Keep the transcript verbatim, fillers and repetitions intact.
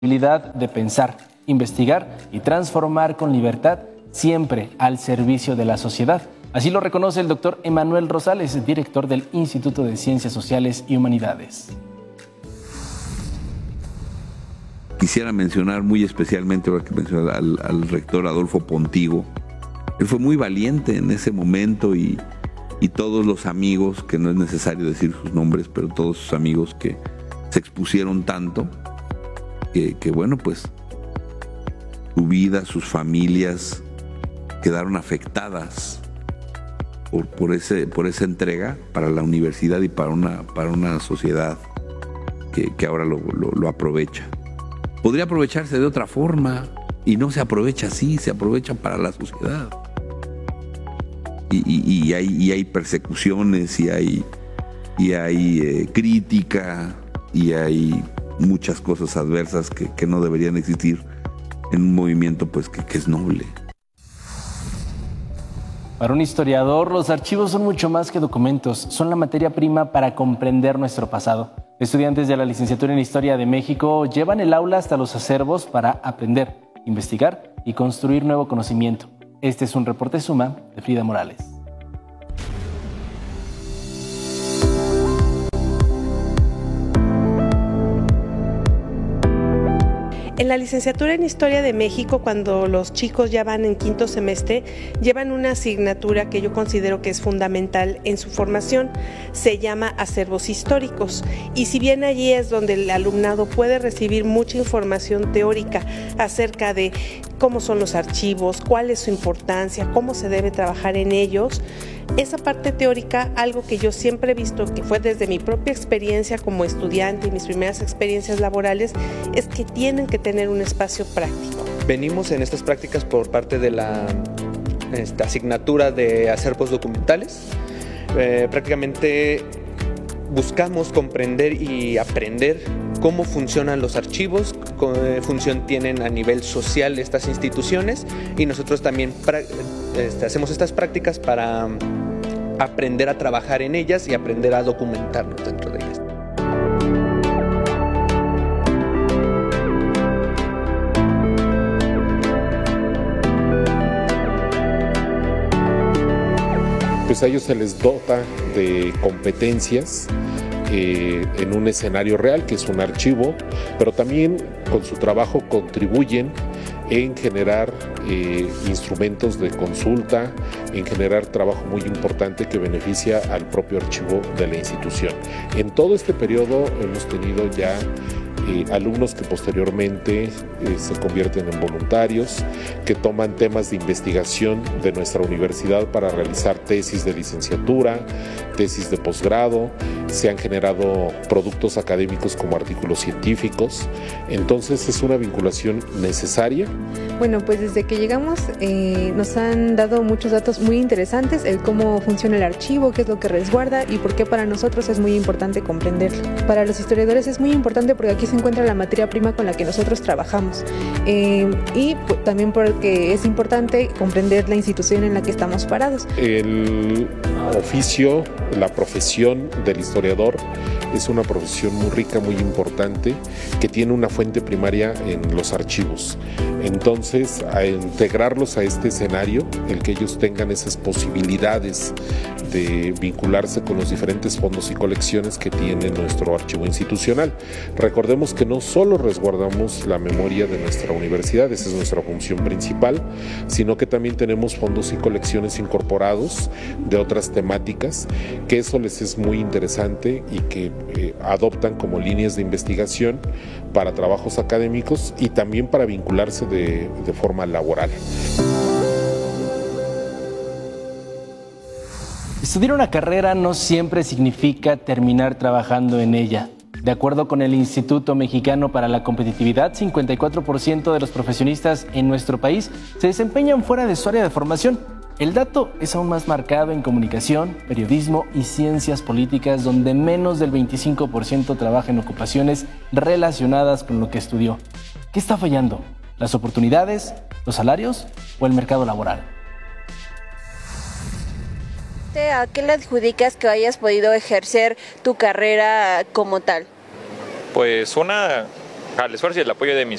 habilidad de pensar, investigar y transformar con libertad, siempre al servicio de la sociedad. Así lo reconoce el doctor Emanuel Rosales, director del Instituto de Ciencias Sociales y Humanidades. Quisiera mencionar muy especialmente, ahora que mencionar al, al rector Adolfo Pontigo. Él fue muy valiente en ese momento y, y todos los amigos, que no es necesario decir sus nombres, pero todos sus amigos que se expusieron tanto, que, que bueno, pues su vida, sus familias quedaron afectadas por, por, ese, por esa entrega para la universidad y para una, para una sociedad que, que ahora lo, lo, lo aprovecha. Podría aprovecharse de otra forma y no se aprovecha así, se aprovecha para la sociedad. Y, y, y, hay, y hay persecuciones, y hay, y hay eh, crítica, y hay muchas cosas adversas que, que no deberían existir en un movimiento pues, que, que es noble. Para un historiador, los archivos son mucho más que documentos, son la materia prima para comprender nuestro pasado. Estudiantes de la licenciatura en Historia de México llevan el aula hasta los acervos para aprender, investigar y construir nuevo conocimiento. Este es un reporte Suma de Frida Morales. En la licenciatura en Historia de México, cuando los chicos ya van en quinto semestre, llevan una asignatura que yo considero que es fundamental en su formación. Se llama Acervos Históricos. Y si bien allí es donde el alumnado puede recibir mucha información teórica acerca de cómo son los archivos, cuál es su importancia, cómo se debe trabajar en ellos, esa parte teórica, algo que yo siempre he visto que fue desde mi propia experiencia como estudiante y mis primeras experiencias laborales, es que tienen que tener un espacio práctico. Venimos en estas prácticas por parte de la esta, asignatura de acervos documentales. Eh, prácticamente buscamos comprender y aprender cómo funcionan los archivos, qué función tienen a nivel social estas instituciones, y nosotros también este, hacemos estas prácticas para aprender a trabajar en ellas y aprender a documentarnos dentro de ellas. Pues a ellos se les dota de competencias eh, en un escenario real, que es un archivo, pero también con su trabajo contribuyen en generar eh, instrumentos de consulta, en generar trabajo muy importante que beneficia al propio archivo de la institución. En todo este periodo hemos tenido ya Eh, alumnos que posteriormente eh, se convierten en voluntarios, que toman temas de investigación de nuestra universidad para realizar tesis de licenciatura, tesis de posgrado, se han generado productos académicos como artículos científicos, entonces es una vinculación necesaria. Bueno, pues desde que llegamos eh, nos han dado muchos datos muy interesantes, el cómo funciona el archivo, qué es lo que resguarda y por qué para nosotros es muy importante comprenderlo. Para los historiadores es muy importante porque aquí se encuentra la materia prima con la que nosotros trabajamos eh, y pues, también porque es importante comprender la institución en la que estamos parados. El oficio, la profesión del historiador es una profesión muy rica, muy importante, que tiene una fuente primaria en los archivos. Entonces, a integrarlos a este escenario, el que ellos tengan esas posibilidades de vincularse con los diferentes fondos y colecciones que tiene nuestro archivo institucional. Recordemos que no solo resguardamos la memoria de nuestra universidad, esa es nuestra función principal, sino que también tenemos fondos y colecciones incorporados de otras temáticas, que eso les es muy interesante y que eh, adoptan como líneas de investigación para trabajos académicos y también para vincularse de, de forma laboral. Estudiar una carrera no siempre significa terminar trabajando en ella. De acuerdo con el Instituto Mexicano para la Competitividad, cincuenta y cuatro por ciento de los profesionistas en nuestro país se desempeñan fuera de su área de formación. El dato es aún más marcado en comunicación, periodismo y ciencias políticas, donde menos del veinticinco por ciento trabaja en ocupaciones relacionadas con lo que estudió. ¿Qué está fallando? ¿Las oportunidades, los salarios o el mercado laboral? ¿A qué le adjudicas que hayas podido ejercer tu carrera como tal? Pues una al esfuerzo y el apoyo de mis